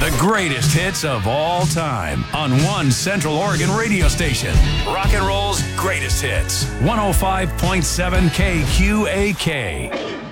The greatest hits of all time on one Central Oregon radio station. Rock and roll's greatest hits. 105.7 KQAK.